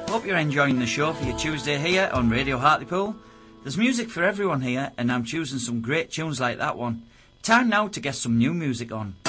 Hope you're enjoying the show for your Tuesday here on Radio Hartlepool. There's music for everyone here, and I'm choosing some great tunes like that one. Time now to get some new music on.